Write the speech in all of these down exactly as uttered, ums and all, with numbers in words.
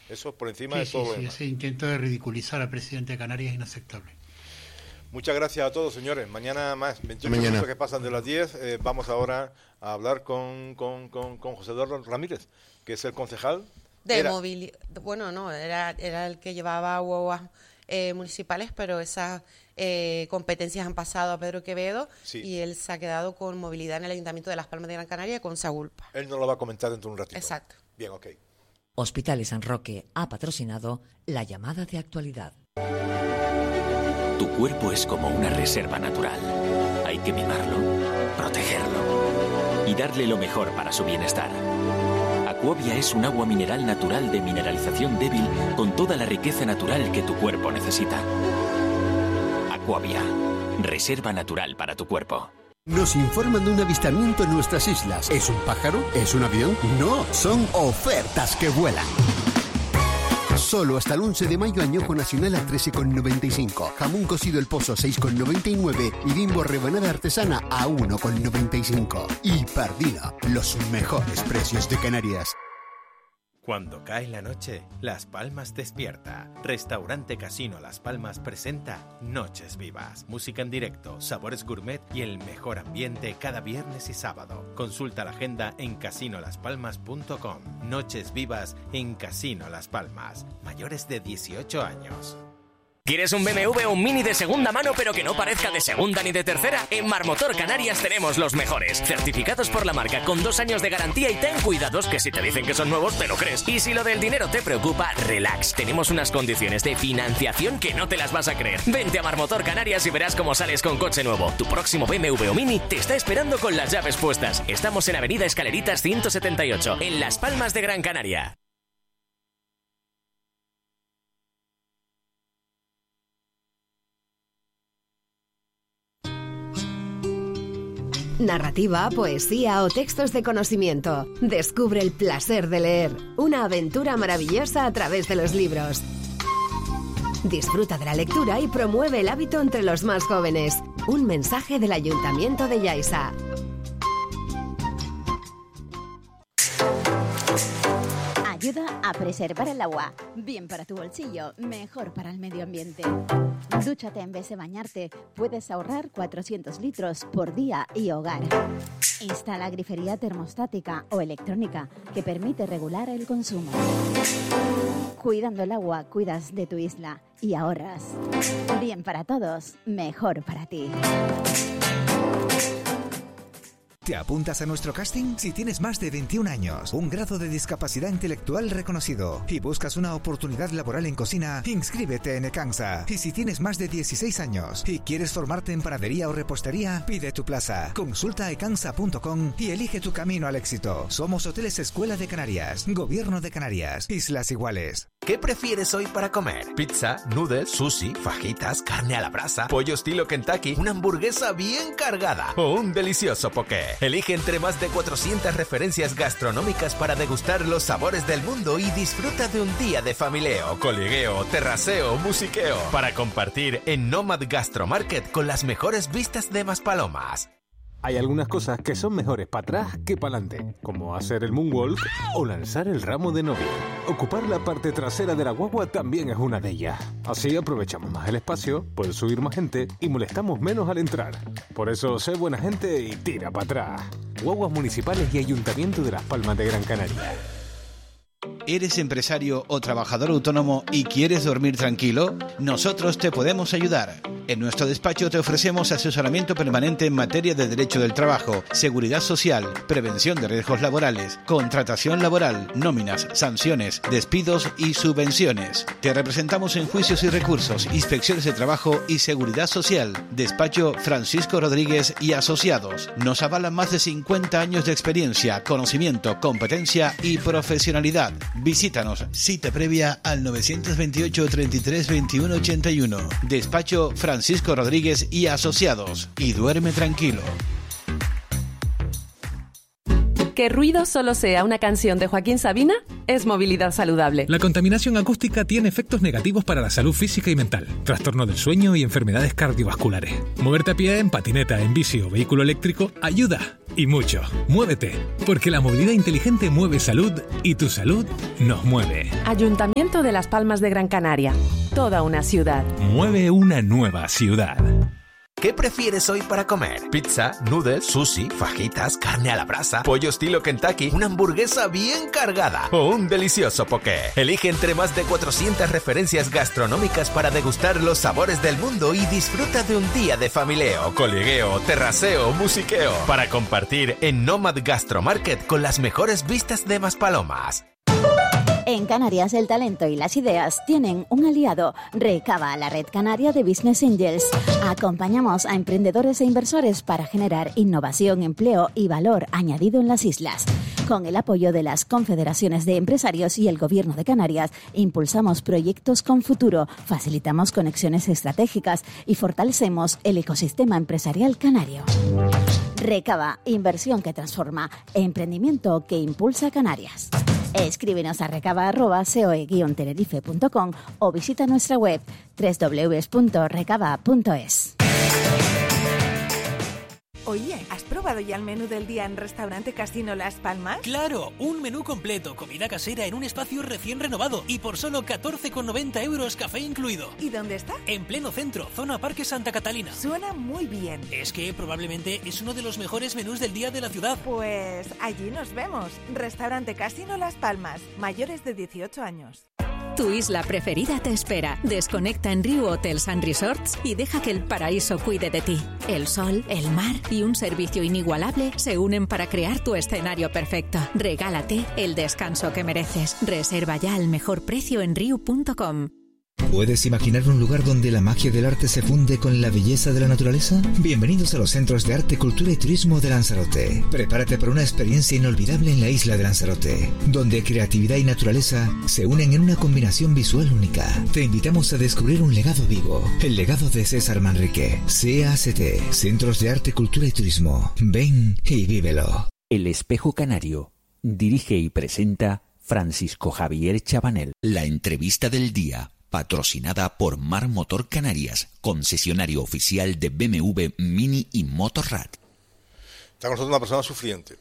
Eso por encima sí, de todo sí, lo sí, demás. ese intento de ridiculizar al presidente de Canarias es inaceptable. Muchas gracias a todos, señores. Mañana más, veintiocho Mañana. minutos que pasan de las diez. Eh, vamos ahora a hablar con, con, con, con José Eduardo Ramírez, que es el concejal. De Era. movilidad. Bueno, no, era, era el que llevaba guaguas eh, municipales, pero esas eh, competencias han pasado a Pedro Quevedo Sí. y él se ha quedado con movilidad en el Ayuntamiento de Las Palmas de Gran Canaria con Sagulpa. Él nos lo va a comentar dentro de un ratito. Exacto. Bien, ok. Hospitales San Roque ha patrocinado la llamada de actualidad. Tu cuerpo es como una reserva natural. Hay que mimarlo, protegerlo y darle lo mejor para su bienestar. Aquavia es un agua mineral natural de mineralización débil con toda la riqueza natural que tu cuerpo necesita. Aquavia, reserva natural para tu cuerpo. Nos informan de un avistamiento en nuestras islas. ¿Es un pájaro? ¿Es un avión? No, son ofertas que vuelan. Solo hasta el once de mayo añojo nacional a trece con noventa y cinco, jamón cocido El Pozo seis con noventa y nueve y Bimbo rebanada artesana a uno con noventa y cinco. Y Pardina, los mejores precios de Canarias. Cuando cae la noche, Las Palmas despierta. Restaurante Casino Las Palmas presenta Noches Vivas. Música en directo, sabores gourmet y el mejor ambiente cada viernes y sábado. Consulta la agenda en casino las palmas punto com. Noches Vivas en Casino Las Palmas. Mayores de dieciocho años. ¿Quieres un B M W o un Mini de segunda mano pero que no parezca de segunda ni de tercera? En Marmotor Canarias tenemos los mejores, certificados por la marca con dos años de garantía y ten cuidados que si te dicen que son nuevos te lo crees. Y si lo del dinero te preocupa, relax, tenemos unas condiciones de financiación que no te las vas a creer. Vente a Marmotor Canarias y verás cómo sales con coche nuevo. Tu próximo B M W o Mini te está esperando con las llaves puestas. Estamos en Avenida Escaleritas ciento setenta y ocho, en Las Palmas de Gran Canaria. Narrativa, poesía o textos de conocimiento. Descubre el placer de leer. Una aventura maravillosa a través de los libros. Disfruta de la lectura y promueve el hábito entre los más jóvenes. Un mensaje del Ayuntamiento de Yaiza. Ayuda a preservar el agua. Bien para tu bolsillo, mejor para el medio ambiente. Dúchate en vez de bañarte. Puedes ahorrar cuatrocientos litros por día y hogar. Instala grifería termostática o electrónica que permite regular el consumo. Cuidando el agua, cuidas de tu isla y ahorras. Bien para todos, mejor para ti. ¿Te apuntas a nuestro casting? Si tienes más de veintiún años, un grado de discapacidad intelectual reconocido y buscas una oportunidad laboral en cocina, inscríbete en Ecansa. Y si tienes más de dieciséis años y quieres formarte en panadería o repostería, pide tu plaza. Consulta ecansa punto com y elige tu camino al éxito. Somos Hoteles Escuela de Canarias, Gobierno de Canarias, Islas Iguales. ¿Qué prefieres hoy para comer? ¿Pizza, noodles, sushi, fajitas, carne a la brasa, pollo estilo Kentucky, una hamburguesa bien cargada o un delicioso poké? Elige entre más de cuatrocientas referencias gastronómicas para degustar los sabores del mundo y disfruta de un día de familieo, coligueo, terraceo, musiqueo para compartir en Nomad Gastromarket con las mejores vistas de Maspalomas. Hay algunas cosas que son mejores para atrás que para adelante, como hacer el moonwalk o lanzar el ramo de novia. Ocupar la parte trasera de la guagua también es una de ellas. Así aprovechamos más el espacio, puede subir más gente y molestamos menos al entrar. Por eso, sé buena gente y tira para atrás. Guaguas Municipales y Ayuntamiento de Las Palmas de Gran Canaria. ¿Eres empresario o trabajador autónomo y quieres dormir tranquilo? Nosotros te podemos ayudar. En nuestro despacho te ofrecemos asesoramiento permanente en materia de derecho del trabajo, seguridad social, prevención de riesgos laborales, contratación laboral, nóminas, sanciones, despidos y subvenciones. Te representamos en juicios y recursos, inspecciones de trabajo y seguridad social. Despacho Francisco Rodríguez y Asociados. Nos avalan más de cincuenta años de experiencia, conocimiento, competencia y profesionalidad. Visítanos, cita previa al nueve dos ocho, treinta y tres, veintiuno ochenta y uno. Despacho Francisco Rodríguez y Asociados. Y duerme tranquilo. Que ruido solo sea una canción de Joaquín Sabina es movilidad saludable. La contaminación acústica tiene efectos negativos para la salud física y mental, trastorno del sueño y enfermedades cardiovasculares. Moverte a pie, en patineta, en bici o vehículo eléctrico ayuda, y mucho. Muévete, porque la movilidad inteligente mueve salud y tu salud nos mueve. Ayuntamiento de Las Palmas de Gran Canaria. Toda una ciudad. Mueve una nueva ciudad. ¿Qué prefieres hoy para comer? ¿Pizza, noodles, sushi, fajitas, carne a la brasa, pollo estilo Kentucky, una hamburguesa bien cargada o un delicioso poké? Elige entre más de cuatrocientas referencias gastronómicas para degustar los sabores del mundo y disfruta de un día de familieo, coligueo, terraceo, musiqueo para compartir en Nomad Gastromarket con las mejores vistas de Maspalomas. En Canarias, el talento y las ideas tienen un aliado. Recava, la red canaria de Business Angels. Acompañamos a emprendedores e inversores para generar innovación, empleo y valor añadido en las islas. Con el apoyo de las confederaciones de empresarios y el Gobierno de Canarias, impulsamos proyectos con futuro, facilitamos conexiones estratégicas y fortalecemos el ecosistema empresarial canario. Recava, inversión que transforma, emprendimiento que impulsa Canarias. Escríbenos a recava arroba coe guion tenerife punto com o visita nuestra web doble u doble u doble u punto recava punto es. Oye, ¿has probado ya el menú del día en Restaurante Casino Las Palmas? ¡Claro! Un menú completo, comida casera en un espacio recién renovado y por solo catorce con noventa euros, café incluido. ¿Y dónde está? En pleno centro, zona Parque Santa Catalina. Suena muy bien. Es que probablemente es uno de los mejores menús del día de la ciudad. Pues allí nos vemos. Restaurante Casino Las Palmas, mayores de dieciocho años. Tu isla preferida te espera. Desconecta en Riu Hotels and Resorts y deja que el paraíso cuide de ti. El sol, el mar y un servicio inigualable se unen para crear tu escenario perfecto. Regálate el descanso que mereces. Reserva ya al mejor precio en riu punto com. ¿Puedes imaginar un lugar donde la magia del arte se funde con la belleza de la naturaleza? Bienvenidos a los Centros de Arte, Cultura y Turismo de Lanzarote. Prepárate para una experiencia inolvidable en la isla de Lanzarote, donde creatividad y naturaleza se unen en una combinación visual única. Te invitamos a descubrir un legado vivo, el legado de César Manrique. C A C T, Centros de Arte, Cultura y Turismo. Ven y vívelo. El Espejo Canario. Dirige y presenta Francisco Javier Chabanel. La entrevista del día. Patrocinada por Mar Motor Canarias, concesionario oficial de B M W, Mini y Motorrad. Está con nosotros una persona sufriente.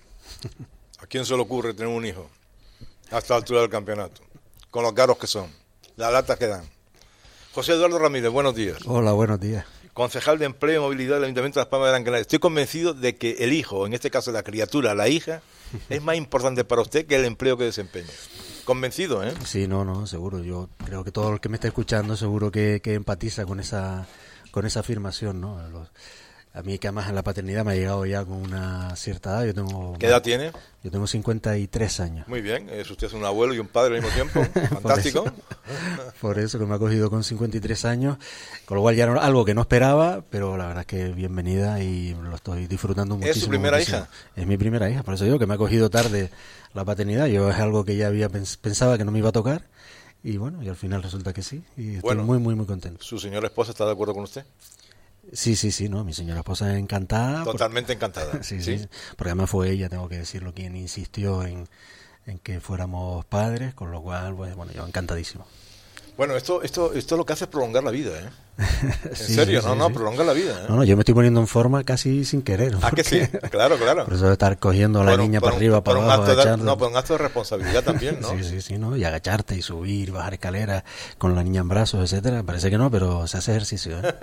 ¿A quién se le ocurre tener un hijo a esta altura del campeonato? Con los caros que son, las latas que dan. José Eduardo Ramírez, buenos días. Hola, buenos días. Concejal de Empleo y Movilidad del Ayuntamiento de Las Palmas de Gran Canaria. Estoy convencido de que el hijo, en este caso la criatura, la hija, es más importante para usted que el empleo que desempeña. Convencido, ¿eh? Sí, no, no, seguro. Yo creo que todo el que me está escuchando seguro que, que empatiza con esa con esa afirmación, ¿no? Los, a mí que además en la paternidad me ha llegado ya con una cierta edad. Yo tengo, ¿Qué edad tiene? Yo tengo cincuenta y tres años. Muy bien, es usted es un abuelo y un padre al mismo tiempo. Fantástico. por, eso, por eso que me ha cogido con cincuenta y tres años, con lo cual ya era algo que no esperaba, pero la verdad es que bienvenida y lo estoy disfrutando muchísimo. ¿Es su primera muchísimo. hija? Es mi primera hija, por eso digo que me ha cogido tarde la paternidad. Yo es algo que ya había pens- pensaba que no me iba a tocar y bueno, y al final resulta que sí y estoy bueno, muy, muy, muy contento. ¿Su señora esposa está de acuerdo con usted? Sí, sí, sí, no, mi señora esposa es encantada. Totalmente porque, encantada. sí, sí, sí, porque además fue ella, tengo que decirlo, quien insistió en, en que fuéramos padres, con lo cual, pues, bueno, yo encantadísimo. Bueno, esto, esto, esto lo que hace es prolongar la vida, ¿eh? En sí, serio, sí, no, sí, no, sí. prolonga la vida, ¿eh? No, no, yo me estoy poniendo en forma casi sin querer. Ah, que sí, claro, claro. Por eso de estar cogiendo a la Bueno, niña por para un- arriba, por para un abajo, acto de- agacharla. No, por un acto de responsabilidad también, ¿no? Sí, sí, sí, ¿no? Y agacharte y subir, bajar escaleras con la niña en brazos, etcétera. Parece que no, pero se hace ejercicio, ¿eh?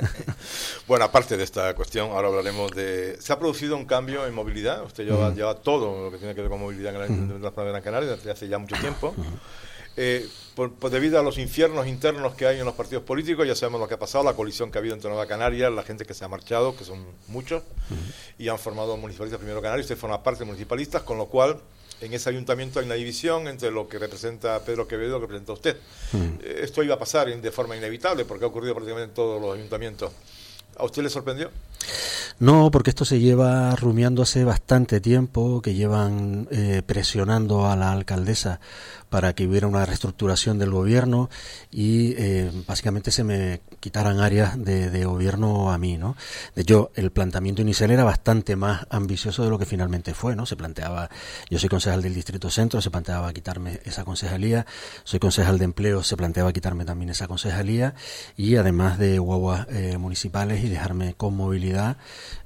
Bueno, aparte de esta cuestión, ahora hablaremos de... ¿Se ha producido un cambio en movilidad? Usted lleva, Ujú. lleva todo lo que tiene que ver con movilidad en la- en las Palmas de Gran Canaria desde hace ya mucho tiempo. Eh, por, por debido a los infiernos internos que hay en los partidos políticos, ya sabemos lo que ha pasado, la colisión que ha habido entre Nueva Canarias, la gente que se ha marchado, que son muchos, y han formado municipalistas primero Canarias, usted forma parte de municipalistas, con lo cual en ese ayuntamiento hay una división entre lo que representa Pedro Quevedo y lo que representa usted. Eh, esto iba a pasar de forma inevitable, porque ha ocurrido prácticamente en todos los ayuntamientos. ¿A usted le sorprendió? No, porque esto se lleva rumiando hace bastante tiempo, que llevan eh, presionando a la alcaldesa para que hubiera una reestructuración del gobierno y eh, básicamente se me quitaran áreas de, de gobierno a mí, ¿no? De hecho, el planteamiento inicial era bastante más ambicioso de lo que finalmente fue, ¿no? Se planteaba, yo soy concejal del Distrito Centro, se planteaba quitarme esa concejalía, soy concejal de Empleo, se planteaba quitarme también esa concejalía y además de guaguas eh, municipales y dejarme con movilidad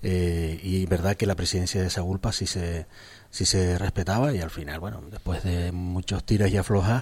eh, y verdad que la presidencia de Sagulpa sí se sí se respetaba y al final, bueno, después de muchos tiras y aflojas,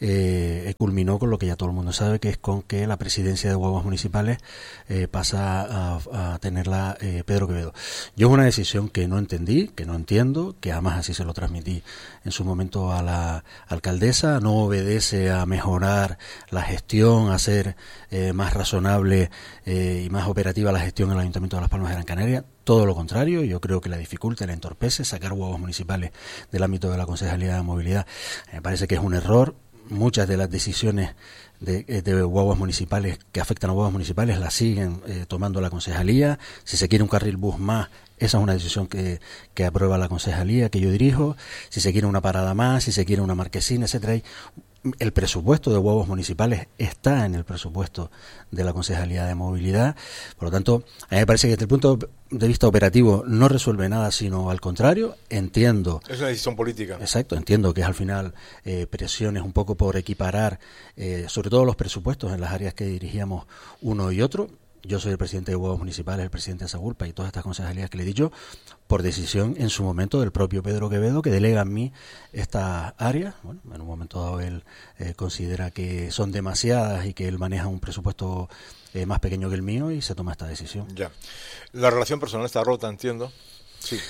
eh, culminó con lo que ya todo el mundo sabe, que es con que la presidencia de guaguas municipales eh, pasa a, a tenerla eh, Pedro Quevedo. Yo es una decisión que no entendí, que no entiendo, que además así se lo transmití en su momento a la alcaldesa, no obedece a mejorar la gestión, a ser eh, más razonable eh, y más operativa la gestión en el Ayuntamiento de Las Palmas de Gran Canaria. Todo lo contrario, yo creo que la dificulta, la entorpece, sacar guaguas municipales del ámbito de la Concejalía de Movilidad. Me parece que es un error. Muchas de las decisiones de, de guaguas municipales que afectan a guaguas municipales las siguen eh, tomando la Concejalía. Si se quiere un carril bus más, esa es una decisión que, que aprueba la Concejalía que yo dirijo. Si se quiere una parada más, si se quiere una marquesina, etcétera. Y el presupuesto de guaguas municipales está en el presupuesto de la Concejalía de Movilidad. Por lo tanto, a mí me parece que desde el punto de vista operativo no resuelve nada, sino al contrario. Entiendo. Es una decisión política. Exacto, entiendo que es al final eh, presiones un poco por equiparar, eh, sobre todo los presupuestos en las áreas que dirigíamos uno y otro. Yo soy el presidente de guaguas municipales, el presidente de Sagulpa y todas estas concejalías que le he dicho, por decisión en su momento del propio Pedro Quevedo, que delega en mí estas áreas. Bueno, en un momento dado él eh, considera que son demasiadas y que él maneja un presupuesto eh, más pequeño que el mío y se toma esta decisión. Ya. La relación personal está rota, entiendo. Sí.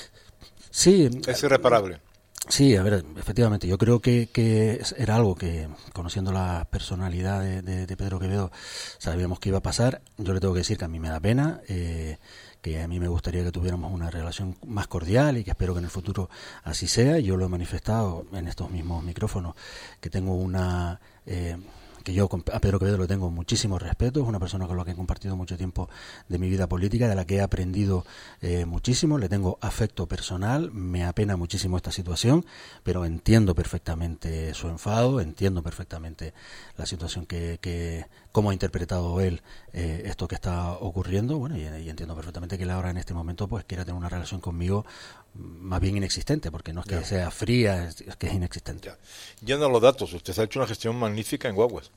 Sí. Es irreparable. Sí, a ver, efectivamente, yo creo que, que era algo que, conociendo la personalidad de, de, de Pedro Quevedo, sabíamos que iba a pasar. Yo le tengo que decir que a mí me da pena, eh, que a mí me gustaría que tuviéramos una relación más cordial y que espero que en el futuro así sea. Yo lo he manifestado en estos mismos micrófonos, que tengo una... Eh, que yo a Pedro Quevedo le tengo muchísimo respeto, es una persona con la que he compartido mucho tiempo de mi vida política, de la que he aprendido eh, muchísimo, le tengo afecto personal, me apena muchísimo esta situación, pero entiendo perfectamente su enfado, entiendo perfectamente la situación que, que cómo ha interpretado él eh, esto que está ocurriendo, bueno, y, y entiendo perfectamente que él ahora en este momento pues quiera tener una relación conmigo más bien inexistente, porque no es que ya. sea fría, es, es que es inexistente. Ya. Yendo a los datos, usted ha hecho una gestión magnífica en guaguas.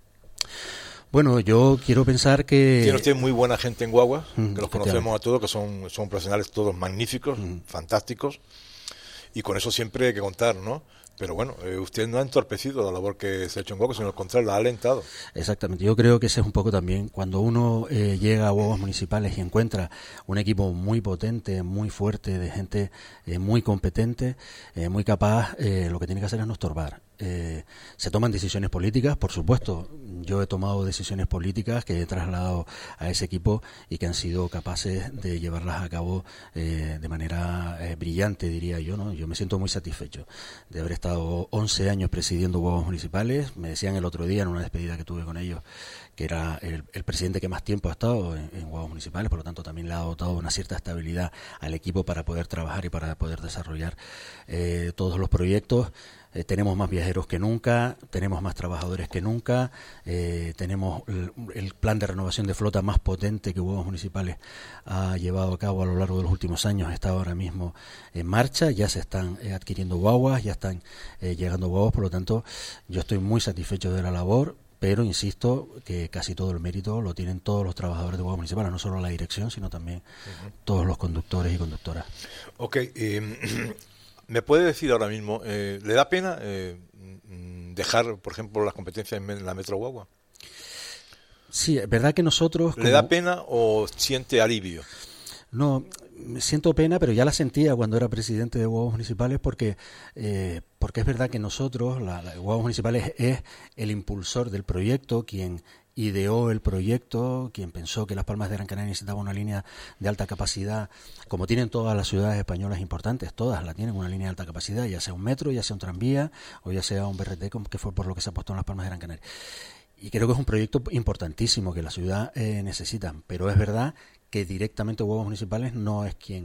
Bueno, yo quiero pensar que... Tiene usted muy buena gente en guaguas, mm, que los conocemos a todos, que son, son profesionales todos magníficos, mm. fantásticos, y con eso siempre hay que contar, ¿no? Pero bueno, eh, usted no ha entorpecido la labor que se ha hecho en guaguas, sino al contrario, la ha alentado. Exactamente, yo creo que ese es un poco también, cuando uno eh, llega a guaguas municipales y encuentra un equipo muy potente, muy fuerte, de gente eh, muy competente, eh, muy capaz, eh, lo que tiene que hacer es no estorbar. Eh, se toman decisiones políticas, por supuesto. Yo he tomado decisiones políticas que he trasladado a ese equipo y que han sido capaces de llevarlas a cabo eh, de manera eh, brillante, diría yo, ¿no? Yo me siento muy satisfecho de haber estado once años presidiendo guaguas municipales. Me decían el otro día en una despedida que tuve con ellos que era el, el presidente que más tiempo ha estado en, en guaguas municipales, por lo tanto también le ha dotado una cierta estabilidad al equipo para poder trabajar y para poder desarrollar eh, todos los proyectos. Eh, tenemos más viajeros que nunca, tenemos más trabajadores que nunca, eh, tenemos el, el plan de renovación de flota más potente que guaguas municipales ha llevado a cabo a lo largo de los últimos años, está ahora mismo en marcha, ya se están eh, adquiriendo guaguas, ya están eh, llegando guaguas, por lo tanto yo estoy muy satisfecho de la labor. Pero insisto que casi todo el mérito lo tienen todos los trabajadores de guaguas municipales, no solo la dirección, sino también uh-huh. todos los conductores y conductoras. Ok, eh, ¿me puede decir ahora mismo, eh, ¿le da pena eh, dejar, por ejemplo, las competencias en la Metro Guagua? Sí, es verdad que nosotros... ¿Le como... da pena o siente alivio? No, siento pena, pero ya la sentía cuando era presidente de guaguas municipales porque eh, porque es verdad que nosotros, la, la guaguas municipales es el impulsor del proyecto, quien ideó el proyecto, quien pensó que Las Palmas de Gran Canaria necesitaba una línea de alta capacidad, como tienen todas las ciudades españolas importantes, todas la tienen una línea de alta capacidad, ya sea un metro, ya sea un tranvía o ya sea un B R T, que fue por lo que se apostó en Las Palmas de Gran Canaria. Y creo que es un proyecto importantísimo que la ciudad eh, necesita, pero es verdad que directamente guaguas municipales no es quien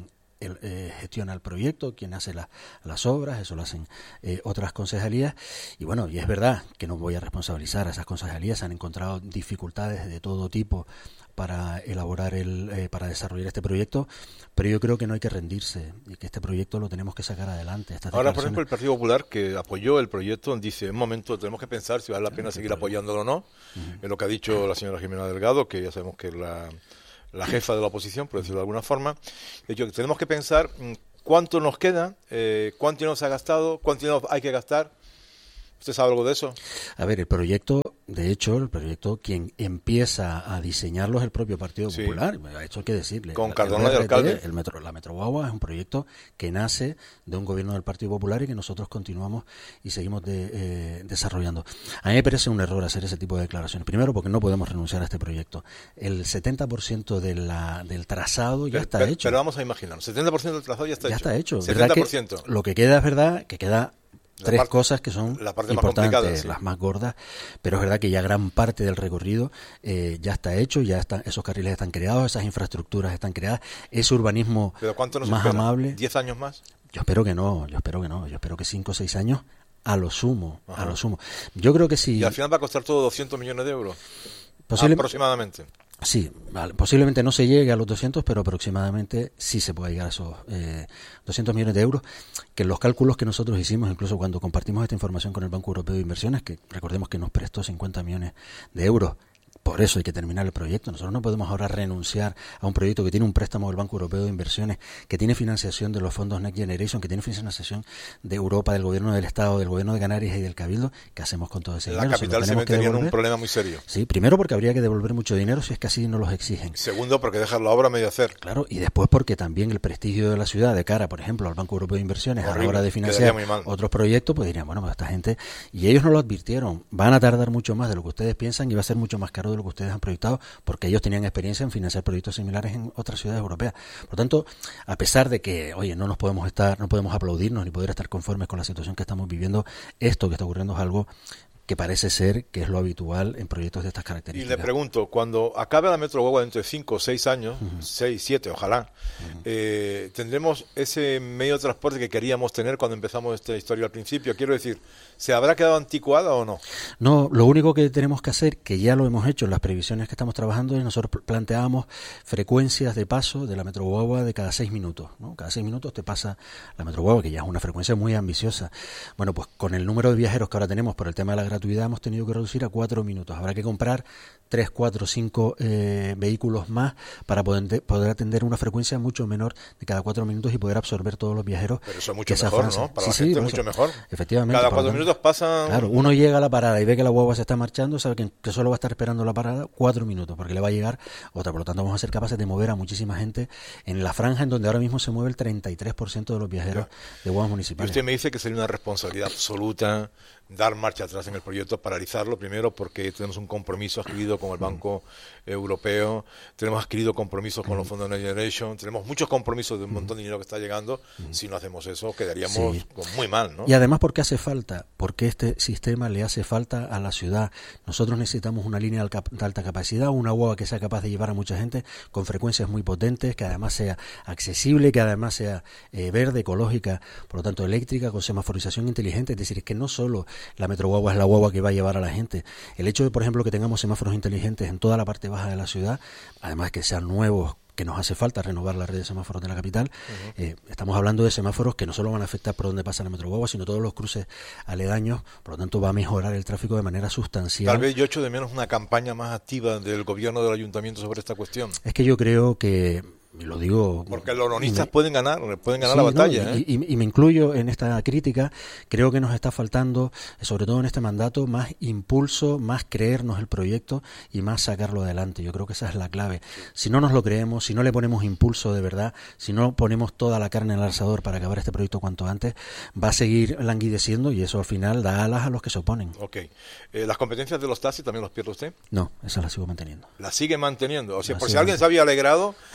el, eh, gestiona el proyecto, quien hace la, las obras, eso lo hacen eh, otras concejalías. Y bueno, y es verdad que no voy a responsabilizar a esas concejalías, se han encontrado dificultades de todo tipo para elaborar el, eh, para desarrollar este proyecto, pero yo creo que no hay que rendirse y que este proyecto lo tenemos que sacar adelante. Estas Ahora, por ejemplo, el Partido Popular, que apoyó el proyecto, dice, en un momento tenemos que pensar si vale la pena seguir apoyándolo o no. Uh-huh. Es lo que ha dicho la señora Jimena Delgado, que ya sabemos que es la, la jefa de la oposición, por decirlo de alguna forma. De hecho, tenemos que pensar cuánto nos queda, eh, cuánto nos ha gastado, cuánto hay que gastar. ¿Usted sabe algo de eso? A ver, el proyecto, de hecho, el proyecto, quien empieza a diseñarlo es el propio Partido sí. Popular. Esto hay que decirle. Con Cardona de alcalde. El metro, la Metro Guagua es un proyecto que nace de un gobierno del Partido Popular y que nosotros continuamos y seguimos de, eh, desarrollando. A mí me parece un error hacer ese tipo de declaraciones. Primero, porque no podemos renunciar a este proyecto. El setenta por ciento de la, del trazado ya pero, está pero, hecho. Pero vamos a imaginar, setenta por ciento del trazado ya está ya hecho. Ya está hecho. setenta por ciento. Que lo que queda es verdad que queda tres parte, cosas que son la parte importantes, más complicada, sí. las más gordas, pero es verdad que ya gran parte del recorrido eh, ya está hecho, ya están, esos carriles están creados, esas infraestructuras están creadas, ese urbanismo ¿Pero cuánto nos más espera? amable. ¿Diez años más? Yo espero que no, yo espero que no, yo espero que cinco o seis años a lo sumo, Ajá. a lo sumo. Yo creo que sí. Y al final va a costar todo doscientos millones de euros, Posible... aproximadamente. Sí, vale, posiblemente no se llegue a los doscientos, pero aproximadamente sí se puede llegar a esos eh, doscientos millones de euros, que en los cálculos que nosotros hicimos, incluso cuando compartimos esta información con el Banco Europeo de Inversiones, que recordemos que nos prestó cincuenta millones de euros, por eso hay que terminar el proyecto. Nosotros no podemos ahora renunciar a un proyecto que tiene un préstamo del Banco Europeo de Inversiones, que tiene financiación de los fondos Next Generation, que tiene financiación de Europa, del Gobierno del Estado, del Gobierno de Canarias y del Cabildo. ¿Qué hacemos con todo ese dinero? La capital se metería en un problema muy serio. Sí, primero porque habría que devolver mucho dinero si es que así nos los exigen. Segundo, porque dejar la obra a medio hacer. Claro, y después porque también el prestigio de la ciudad de cara, por ejemplo, al Banco Europeo de Inversiones, Horrible. a la hora de financiar otros proyectos, pues dirían, bueno, pues esta gente, y ellos nos lo advirtieron, van a tardar mucho más de lo que ustedes piensan y va a ser mucho más caro de lo que ustedes han proyectado, porque ellos tenían experiencia en financiar proyectos similares en otras ciudades europeas. Por lo tanto, a pesar de que, oye, no nos podemos estar, no podemos aplaudirnos ni poder estar conformes con la situación que estamos viviendo, esto que está ocurriendo es algo que parece ser que es lo habitual en proyectos de estas características. Y le pregunto, cuando acabe la Metro Guagua dentro de cinco o seis años, uh-huh. seis, siete, ojalá, uh-huh. eh, ¿tendremos ese medio de transporte que queríamos tener cuando empezamos esta historia al principio? Quiero decir, ¿se habrá quedado anticuada o no? No, lo único que tenemos que hacer, que ya lo hemos hecho en las previsiones que estamos trabajando, es nosotros planteábamos frecuencias de paso de la Metro Guagua de cada seis minutos, ¿no? Cada seis minutos te pasa la Metro Guagua, que ya es una frecuencia muy ambiciosa. Bueno, pues con el número de viajeros que ahora tenemos por el tema de la gratuidad hemos tenido que reducir a cuatro minutos. Habrá que comprar tres, cuatro, cinco eh, vehículos más para poder, poder atender una frecuencia mucho menor de cada cuatro minutos y poder absorber todos los viajeros. Pero eso es mucho mejor, ¿no? Para sí, la gente sí, mucho eso, mejor. Efectivamente. Cada cuatro minutos pasan... Claro, uno llega a la parada y ve que la guagua se está marchando, sabe que, que solo va a estar esperando la parada cuatro minutos porque le va a llegar otra. Por lo tanto, vamos a ser capaces de mover a muchísima gente en la franja en donde ahora mismo se mueve el treinta y tres por ciento de los viajeros ya. de guaguas municipales. Y usted me dice que sería una responsabilidad absoluta dar marcha atrás en el proyecto, paralizarlo, primero porque tenemos un compromiso adquirido con el Banco mm. Europeo, tenemos adquirido compromisos con mm. los fondos Next Generation, tenemos muchos compromisos de un montón de dinero que está llegando. Mm. Si no hacemos eso, quedaríamos sí. muy mal, ¿no? Y además, ¿por qué hace falta? Porque este sistema le hace falta a la ciudad. Nosotros necesitamos una línea de alta capacidad, una guagua que sea capaz de llevar a mucha gente con frecuencias muy potentes, que además sea accesible, que además sea eh, verde, ecológica, por lo tanto eléctrica, con semaforización inteligente. Es decir, es que no solo la Metro Guagua es la guagua que va a llevar a la gente. El hecho de, por ejemplo, que tengamos semáforos inteligentes en toda la parte baja de la ciudad, además que sean nuevos, que nos hace falta renovar la red de semáforos de la capital, uh-huh. eh, estamos hablando de semáforos que no solo van a afectar por donde pasa la Metro Guagua, sino todos los cruces aledaños, por lo tanto va a mejorar el tráfico de manera sustancial. Tal vez yo echo de menos una campaña más activa del gobierno del ayuntamiento sobre esta cuestión. Es que yo creo que y lo digo porque los oronistas me, pueden ganar pueden ganar sí, la batalla, no, ¿eh? y, y, y me incluyo en esta crítica. Creo que nos está faltando, sobre todo en este mandato, más impulso, más creernos el proyecto y más sacarlo adelante. Yo creo que esa es la clave. Si no nos lo creemos, si no le ponemos impulso de verdad, si no ponemos toda la carne en el asador para acabar este proyecto cuanto antes, va a seguir languideciendo y eso al final da alas a los que se oponen. Ok. Eh, ¿Las competencias de los taxis también los pierde usted? No, esas las sigo manteniendo. ¿Las sigue manteniendo? O sea, las por si alguien se había alegrado que se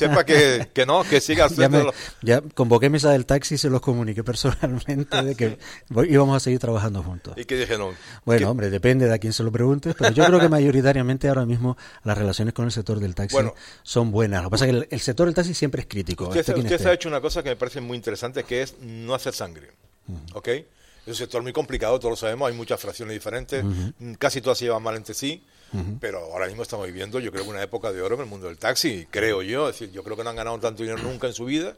sepa que, que no, que siga haciendo. Ya, me, ya convoqué mesa del taxi y se los comuniqué personalmente de que voy, íbamos a seguir trabajando juntos. ¿Y qué dijeron? Bueno, ¿Qué? hombre, depende de a quién se lo preguntes, pero yo creo que mayoritariamente ahora mismo las relaciones con el sector del taxi bueno, son buenas. Lo que pasa es que el, el sector del taxi siempre es crítico. Usted, este usted se ha hecho una cosa que me parece muy interesante, que es no hacer sangre. Uh-huh. ¿Ok? Es un sector muy complicado, todos lo sabemos, hay muchas fracciones diferentes, uh-huh. casi todas se llevan mal entre sí. Uh-huh. Pero ahora mismo estamos viviendo, yo creo que una época de oro en el mundo del taxi, creo yo, es decir, yo creo que no han ganado tanto dinero nunca en su vida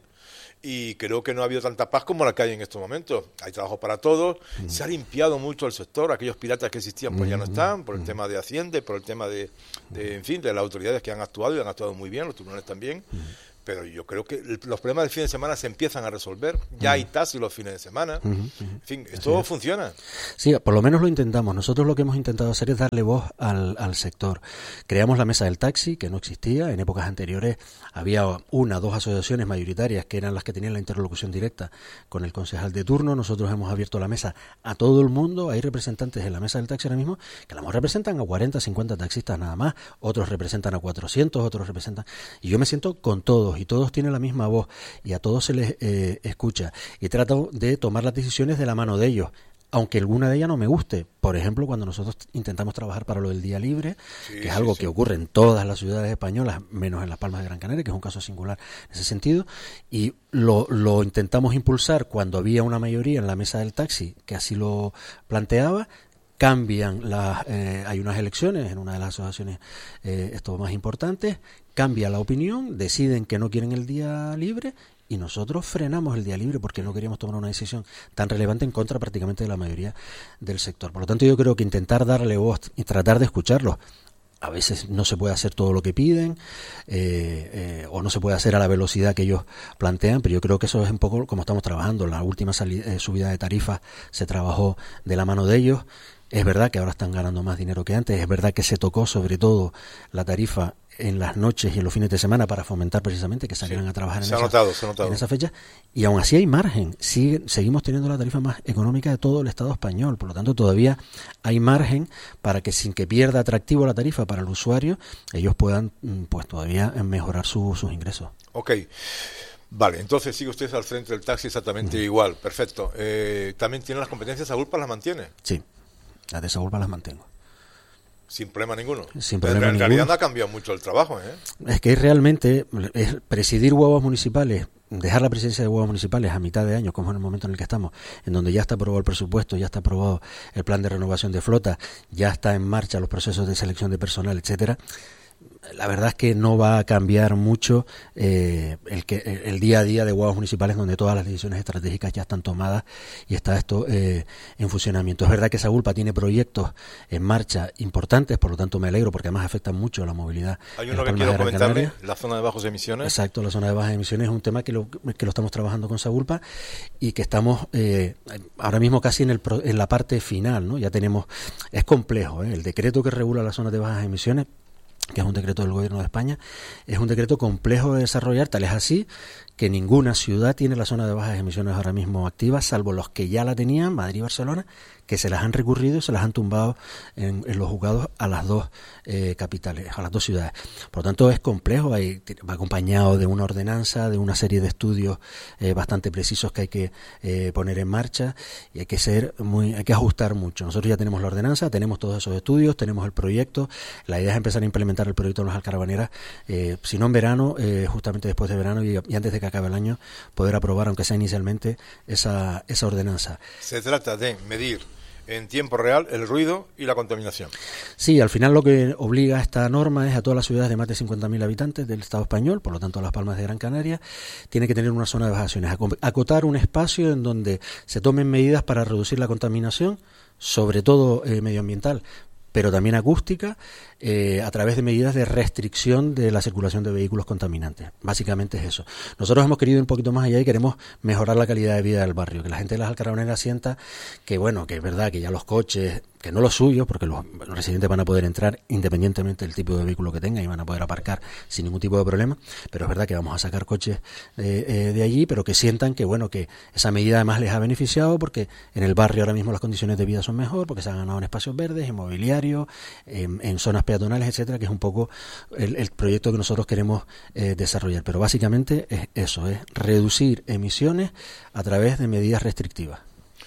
y creo que no ha habido tanta paz como la que hay en estos momentos. Hay trabajo para todos, uh-huh. se ha limpiado mucho el sector, aquellos piratas que existían pues uh-huh. ya no están, por el uh-huh. tema de Hacienda, por el tema de, de, en fin, de las autoridades que han actuado y han actuado muy bien, los tribunales también. Uh-huh. Pero yo creo que los problemas del fin de semana se empiezan a resolver. Ya hay taxis los fines de semana. Uh-huh, uh-huh. En fin, esto sí. funciona. Sí, por lo menos lo intentamos. Nosotros lo que hemos intentado hacer es darle voz al, al sector. Creamos la mesa del taxi, que no existía. En épocas anteriores había una o dos asociaciones mayoritarias que eran las que tenían la interlocución directa con el concejal de turno. Nosotros hemos abierto la mesa a todo el mundo. Hay representantes en la mesa del taxi ahora mismo que a lo mejor representan a cuarenta, cincuenta taxistas nada más. Otros representan a cuatrocientos, otros representan... Y yo me siento con todos. Y todos tienen la misma voz y a todos se les eh, escucha y trato de tomar las decisiones de la mano de ellos, aunque alguna de ellas no me guste. Por ejemplo, cuando nosotros intentamos trabajar para lo del día libre, sí, que es algo sí, que sí. ocurre en todas las ciudades españolas, menos en Las Palmas de Gran Canaria, que es un caso singular en ese sentido, y lo, lo intentamos impulsar cuando había una mayoría en la mesa del taxi que así lo planteaba. Cambian las, eh, hay unas elecciones en una de las asociaciones eh, esto más importantes, cambia la opinión, deciden que no quieren el día libre y nosotros frenamos el día libre porque no queríamos tomar una decisión tan relevante en contra prácticamente de la mayoría del sector. Por lo tanto, yo creo que intentar darle voz y tratar de escucharlos, a veces no se puede hacer todo lo que piden eh, eh, o no se puede hacer a la velocidad que ellos plantean, pero yo creo que eso es un poco como estamos trabajando. La última salida, eh, subida de tarifas se trabajó de la mano de ellos. Es verdad que ahora están ganando más dinero que antes, es verdad que se tocó sobre todo la tarifa en las noches y en los fines de semana para fomentar precisamente que salieran sí, a trabajar en, se esa, ha notado, se ha notado. en esa fecha, y aún así hay margen, sigue, seguimos teniendo la tarifa más económica de todo el Estado español, por lo tanto todavía hay margen para que sin que pierda atractivo la tarifa para el usuario, ellos puedan pues todavía mejorar su, sus ingresos. Ok. Vale, entonces sigue usted al frente del taxi exactamente uh-huh. igual, perfecto. Eh, ¿También tiene las competencias Agurpa, las mantiene? Sí. Las de Sagurpa las mantengo. Sin problema ninguno. Sin problema en ninguno. realidad no ha cambiado mucho el trabajo, ¿eh? Es que realmente es presidir huevos municipales, dejar la presidencia de huevos municipales a mitad de año, como en el momento en el que estamos, en donde ya está aprobado el presupuesto, ya está aprobado el plan de renovación de flota, ya está en marcha los procesos de selección de personal, etcétera. La verdad es que no va a cambiar mucho eh, el que el día a día de huevos municipales, donde todas las decisiones estratégicas ya están tomadas y está esto eh, en funcionamiento. Es verdad que Sagurpa tiene proyectos en marcha importantes, por lo tanto me alegro porque además afectan mucho la movilidad. Hay uno que quiero comentarle, la zona de bajos emisiones. Exacto, la zona de bajas emisiones es un tema que lo, que lo estamos trabajando con Sagurpa y que estamos eh, ahora mismo casi en, el, en la parte final, ¿no? Ya tenemos, es complejo, ¿eh? El decreto que regula las zonas de bajas emisiones, que es un decreto del Gobierno de España, es un decreto complejo de desarrollar, tal es así que ninguna ciudad tiene la zona de bajas emisiones ahora mismo activa, salvo los que ya la tenían, Madrid y Barcelona, que se las han recurrido y se las han tumbado en, en los juzgados a las dos eh, capitales, a las dos ciudades. Por lo tanto, es complejo, hay, va acompañado de una ordenanza, de una serie de estudios eh, bastante precisos que hay que eh, poner en marcha y hay que ser muy, hay que ajustar mucho. Nosotros ya tenemos la ordenanza, tenemos todos esos estudios, tenemos el proyecto. La idea es empezar a implementar el proyecto en las Alcarabaneras, eh, si no en verano, eh, justamente después de verano y, y antes de que acabe el año, poder aprobar, aunque sea inicialmente, esa, esa ordenanza. Se trata de medir en tiempo real el ruido y la contaminación. Sí, al final lo que obliga a esta norma es a todas las ciudades de más de cincuenta mil habitantes del Estado español, por lo tanto Las Palmas de Gran Canaria, tiene que tener una zona de bajaciones, acotar un espacio en donde se tomen medidas para reducir la contaminación, sobre todo eh, medioambiental, pero también acústica, eh, a través de medidas de restricción de la circulación de vehículos contaminantes. Básicamente es eso. Nosotros hemos querido ir un poquito más allá y queremos mejorar la calidad de vida del barrio, que la gente de las Alcarabaneras sienta que, bueno, que es verdad que ya los coches, que no los suyos, porque los, los residentes van a poder entrar independientemente del tipo de vehículo que tengan y van a poder aparcar sin ningún tipo de problema, pero es verdad que vamos a sacar coches de, eh, de allí, pero que sientan que, bueno, que esa medida además les ha beneficiado porque en el barrio ahora mismo las condiciones de vida son mejor, porque se han ganado en espacios verdes, inmobiliarios, viarios, en, en zonas peatonales, etcétera, que es un poco el, el proyecto que nosotros queremos eh, desarrollar. Pero básicamente es eso, es reducir emisiones a través de medidas restrictivas.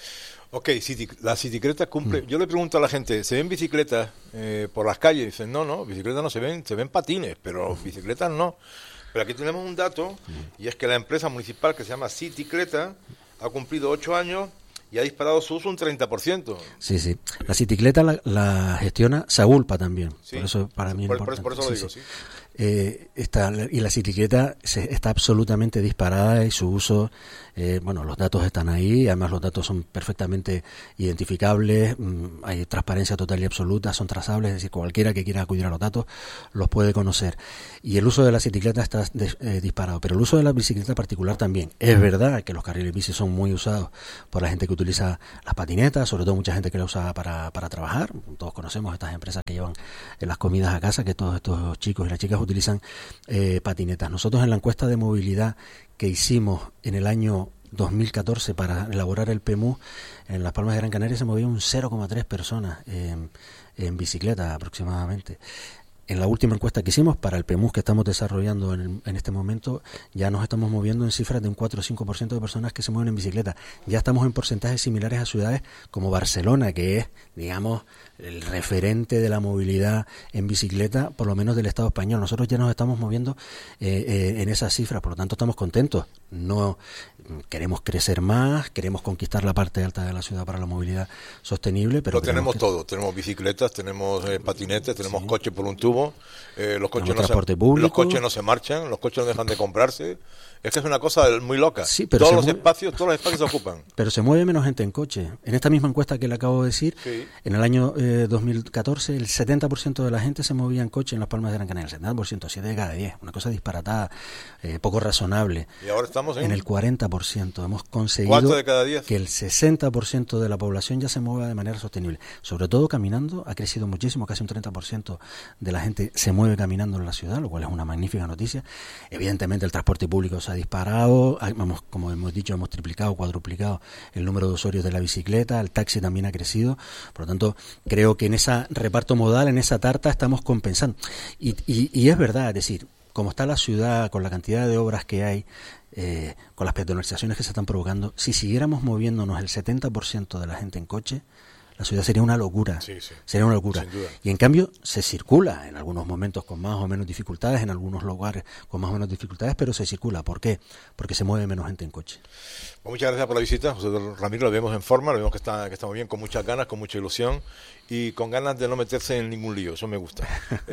Ok, city, la bicicleta cumple... Mm. Yo le pregunto a la gente, ¿se ven bicicletas eh, por las calles? Dicen, no, no, bicicletas no se ven, se ven patines, pero bicicletas no. Pero aquí tenemos un dato, mm. y es que la empresa municipal que se llama Cicicleta ha cumplido ocho años y ha disparado su uso un treinta por ciento. Sí, sí. La bicicleta la, la gestiona Sagulpa también. Sí. Por eso para mí es por, importante. Por, por eso lo digo, sí. sí. sí. Eh, está, y la bicicleta se, está absolutamente disparada y su uso, eh, bueno, los datos están ahí, además los datos son perfectamente identificables, mmm, hay transparencia total y absoluta, son trazables, es decir, cualquiera que quiera acudir a los datos los puede conocer. Y el uso de la bicicleta está de, eh, disparado, pero el uso de la bicicleta particular también. Es verdad que los carriles bici son muy usados por la gente que utiliza las patinetas, sobre todo mucha gente que la usa para, para trabajar. Todos conocemos estas empresas que llevan eh, las comidas a casa, que todos estos chicos y las chicas utilizan eh, patinetas. Nosotros en la encuesta de movilidad que hicimos en el año dos mil catorce para elaborar el P M U, en Las Palmas de Gran Canaria se movían un cero coma tres personas en, en bicicleta aproximadamente. En la última encuesta que hicimos para el P M U que estamos desarrollando en, en este momento, ya nos estamos moviendo en cifras de un cuatro o cinco por ciento de personas que se mueven en bicicleta. Ya estamos en porcentajes similares a ciudades como Barcelona, que es, digamos, el referente de la movilidad en bicicleta, por lo menos del Estado español. Nosotros ya nos estamos moviendo eh, eh, en esas cifras, por lo tanto estamos contentos. No queremos crecer más, queremos conquistar la parte alta de la ciudad para la movilidad sostenible, pero Lo tenemos que... todo, tenemos bicicletas, tenemos eh, patinetes, tenemos sí. coches por un tubo, eh, los coches no se, público. los coches no se marchan, los coches no dejan de comprarse. Es que es una cosa muy loca. Sí, pero todos los mueve, espacios, todos los espacios se ocupan. Pero se mueve menos gente en coche. En esta misma encuesta que le acabo de decir, sí. en el año eh, dos mil catorce, el setenta por ciento de la gente se movía en coche en Las Palmas de Gran Canaria. El setenta por ciento, siete de cada diez. Una cosa disparatada, eh, poco razonable. Y ahora estamos en... en el cuarenta por ciento. Hemos conseguido ¿Cuánto de cada diez? Que el sesenta por ciento de la población ya se mueva de manera sostenible. Sobre todo caminando, ha crecido muchísimo, casi un treinta por ciento de la gente se mueve caminando en la ciudad, lo cual es una magnífica noticia. Evidentemente el transporte público se ha disparado. Hemos, como hemos dicho, hemos triplicado, cuadruplicado el número de usuarios de la bicicleta, el taxi también ha crecido, por lo tanto creo que en ese reparto modal, en esa tarta estamos compensando y, y, y es verdad, es decir, como está la ciudad, con la cantidad de obras que hay, eh, con las peatonalizaciones que se están provocando, si siguiéramos moviéndonos el setenta por ciento de la gente en coche, la ciudad sería una locura, sí, sí. sería una locura. Y en cambio se circula en algunos momentos con más o menos dificultades, en algunos lugares con más o menos dificultades, pero se circula. ¿Por qué? Porque se mueve menos gente en coche. Pues muchas gracias por la visita, José Ramiro, lo vemos en forma, lo vemos que está que estamos bien, con muchas ganas, con mucha ilusión y con ganas de no meterse en ningún lío, eso me gusta.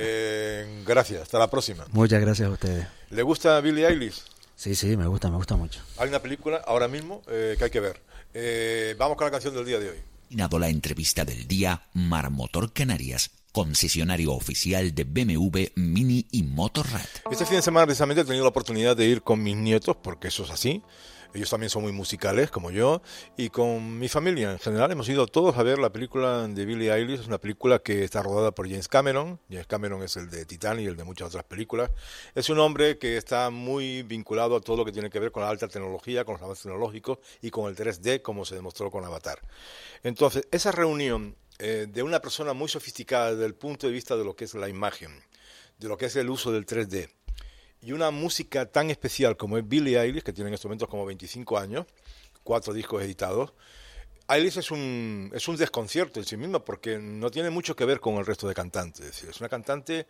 eh, gracias, hasta la próxima. Muchas gracias a ustedes. ¿Le gusta Billie Eilish? Sí, sí, me gusta, me gusta mucho. Hay una película ahora mismo eh, que hay que ver. Eh, vamos con la canción del día de hoy. La entrevista del día, Marmotor Canarias, concesionario oficial de B M W, Mini y Motorrad. Este fin de semana precisamente he tenido la oportunidad de ir con mis nietos, porque eso es así. Ellos también son muy musicales, como yo, y con mi familia en general hemos ido todos a ver la película de Billie Eilish. Es una película que está rodada por James Cameron. James Cameron es el de Titanic y el de muchas otras películas. Es un hombre que está muy vinculado a todo lo que tiene que ver con la alta tecnología, con los avances tecnológicos y con el tres D, como se demostró con Avatar. Entonces, esa reunión eh, de una persona muy sofisticada desde el punto de vista de lo que es la imagen, de lo que es el uso del tres D, y una música tan especial como es Billie Eilish, que tiene en estos momentos como veinticinco años, cuatro discos editados. Eilish es un, es un desconcierto en sí misma porque no tiene mucho que ver con el resto de cantantes. Es decir, es una cantante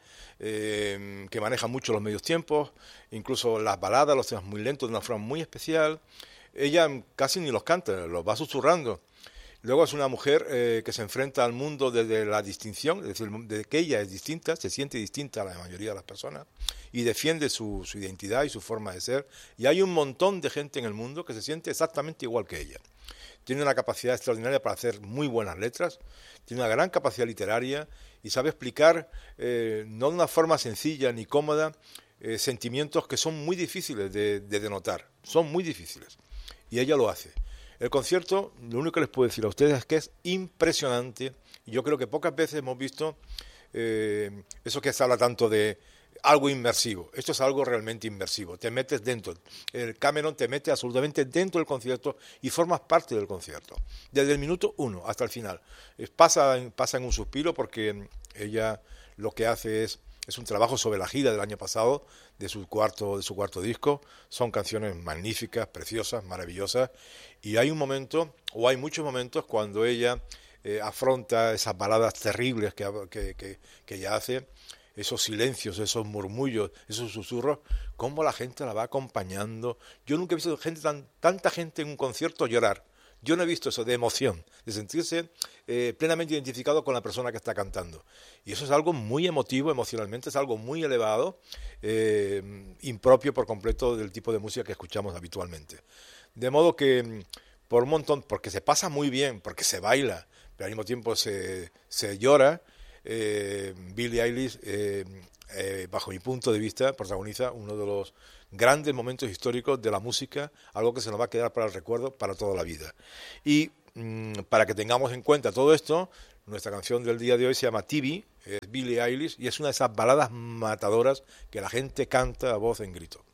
eh, que maneja mucho los medios tiempos, incluso las baladas, los temas muy lentos de una forma muy especial. Ella casi ni los canta, los va susurrando. Luego es una mujer eh, que se enfrenta al mundo desde la distinción, es decir, desde que ella es distinta, se siente distinta a la mayoría de las personas y defiende su, su identidad y su forma de ser. Y hay un montón de gente en el mundo que se siente exactamente igual que ella. Tiene una capacidad extraordinaria para hacer muy buenas letras, tiene una gran capacidad literaria y sabe explicar, eh, no de una forma sencilla ni cómoda, eh, sentimientos que son muy difíciles de, de denotar, son muy difíciles. Y ella lo hace. El concierto, lo único que les puedo decir a ustedes es que es impresionante y yo creo que pocas veces hemos visto eh, eso que se habla tanto de algo inmersivo. Esto es algo realmente inmersivo. Te metes dentro. El Cameron te mete absolutamente dentro del concierto y formas parte del concierto. Desde el minuto uno hasta el final. Pasa, pasa en un suspiro porque ella lo que hace es, es un trabajo sobre la gira del año pasado, de su cuarto, de su cuarto disco. Son canciones magníficas, preciosas, maravillosas. Y hay un momento, o hay muchos momentos, cuando ella eh, afronta esas baladas terribles que, que, que, que ella hace, esos silencios, esos murmullos, esos susurros, cómo la gente la va acompañando. Yo nunca he visto gente tan, tanta gente en un concierto llorar. Yo no he visto eso, de emoción, de sentirse eh, plenamente identificado con la persona que está cantando. Y eso es algo muy emotivo, emocionalmente, es algo muy elevado, eh, impropio por completo del tipo de música que escuchamos habitualmente. De modo que, por un montón, porque se pasa muy bien, porque se baila, pero al mismo tiempo se, se llora, Eh, Billie Eilish, eh, eh, bajo mi punto de vista, protagoniza uno de los grandes momentos históricos de la música, algo que se nos va a quedar para el recuerdo para toda la vida. Y mmm, para que tengamos en cuenta todo esto, nuestra canción del día de hoy se llama T V, es Billie Eilish, y es una de esas baladas matadoras que la gente canta a voz en grito.